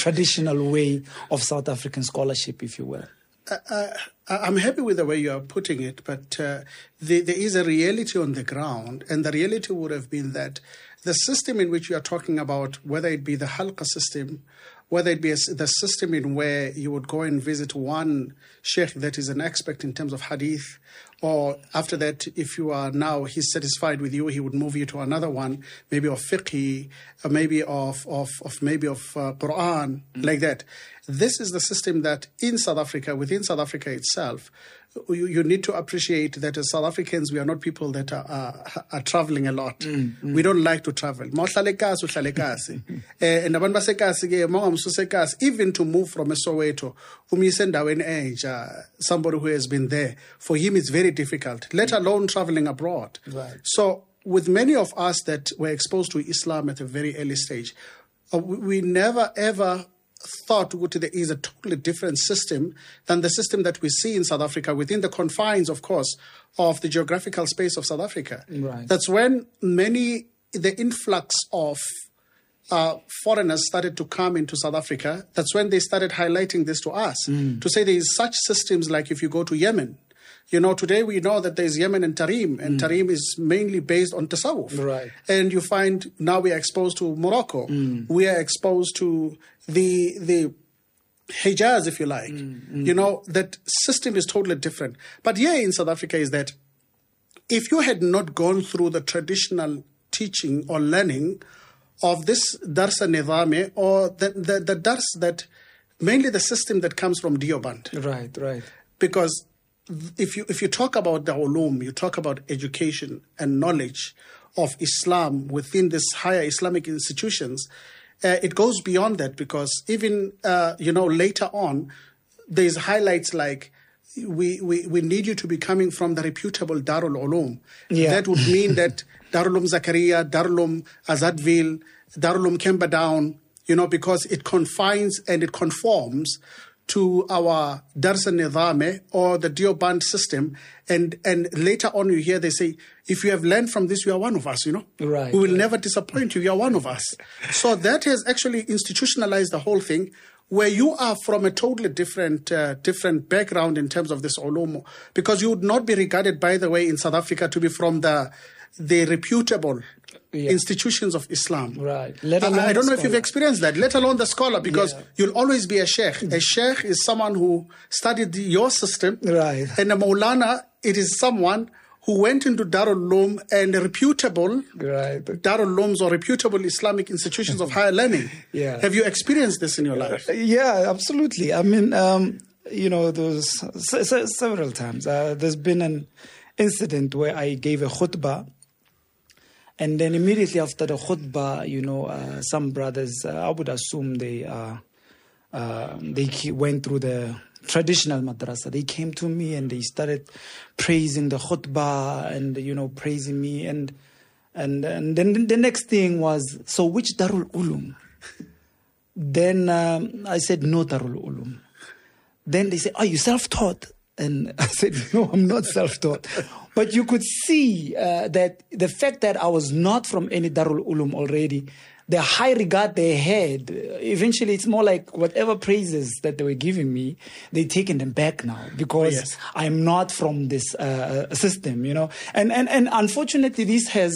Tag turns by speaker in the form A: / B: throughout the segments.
A: traditional way of South African scholarship, if you will?
B: I'm happy with the way you are putting it, but there is a reality on the ground, and the reality would have been that the system in which you are talking about, whether it be the halqa system, whether it be the system in where you would go and visit one sheikh that is an expert in terms of hadith, or after that, if you are now, he's satisfied with you, he would move you to another one, maybe of fiqh, or maybe of Quran, like that. This is the system that in South Africa, within South Africa itself, you need to appreciate that as South Africans, we are not people that are traveling a lot. We don't like to travel. Even to move from a Soweto, somebody who has been there, for him it's very difficult, let alone traveling abroad.
A: Right.
B: So with many of us that were exposed to Islam at a very early stage, we never ever thought there is a totally different system than the system that we see in South Africa within the confines, of course, of the geographical space of South Africa.
A: Right.
B: That's when the influx of foreigners started to come into South Africa. That's when they started highlighting this to us, to say there is such systems like if you go to Yemen. Today we know that there's Yemen and Tarim, and Tarim is mainly based on Tasawwuf.
A: Right.
B: And you find now we are exposed to Morocco. We are exposed to the Hijaz, if you like. That system is totally different. But here in South Africa is that if you had not gone through the traditional teaching or learning of this Dars al-Nizami, or the Dars that, mainly the system that comes from Deoband.
A: Right.
B: Because if you talk about the ulum, you talk about education and knowledge of Islam within this higher Islamic institutions, it goes beyond that, because even later on, there's highlights like we need you to be coming from the reputable Darul Ulum.
A: Yeah.
B: That would mean that Darul Zakaria, Darul Azadville, Darul Kembadown, because it confines and it conforms to our Dars al-Nizami or the Deoband system, and later on you hear they say, if you have learned from this, you are one of us,
A: Right.
B: We will never disappoint you, you are one of us. So that has actually institutionalized the whole thing, where you are from a totally different background in terms of this ulum, because you would not be regarded, by the way, in South Africa to be from the reputable institutions of Islam.
A: Right.
B: I don't know if you've experienced that, let alone the scholar, because you'll always be a sheikh. A sheikh is someone who studied your system.
A: Right.
B: And a Maulana, it is someone who went into Darul Uloom and reputable Darul Ulooms or reputable Islamic institutions of higher learning.
A: Yeah.
B: Have you experienced this in your life?
A: Yeah, absolutely. I mean, there's several times. There's been an incident where I gave a khutbah, and then immediately after the khutbah, some brothers, I would assume they went through the traditional madrasa. They came to me and they started praising the khutbah and praising me, and then the next thing was, so which Darul Ulum? Then I said, no Darul Ulum. Then they said, are you self-taught? And I said, no, I'm not self-taught. But you could see that the fact that I was not from any Darul Ulum already, the high regard they had, eventually it's more like whatever praises that they were giving me, they're taking them back now, because I'm not from this system, And unfortunately, this has...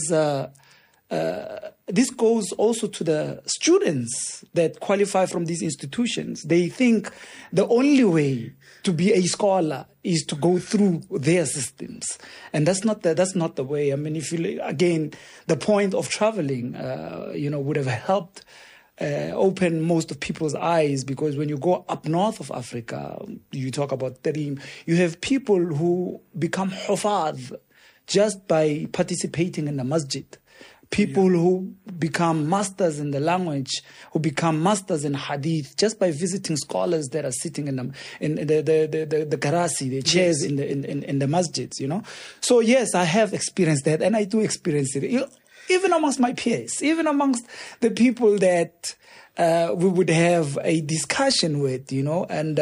A: this goes also to the students that qualify from these institutions. They think the only way to be a scholar is to go through their systems, and that's not the way. I mean, if you again, the point of traveling, would have helped open most of people's eyes, because when you go up north of Africa, you talk about Tarim, you have people who become hufadh just by participating in the masjid. People who become masters in the language, who become masters in hadith, just by visiting scholars that are sitting in the karasi, the chairs in the masjids, So yes, I have experienced that, and I do experience it, even amongst my peers, even amongst the people that we would have a discussion with, and.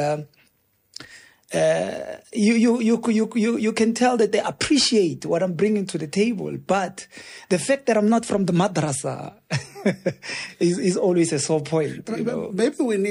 A: You can tell that they appreciate what I'm bringing to the table, but the fact that I'm not from the madrasa is always a sore point.
B: Maybe we need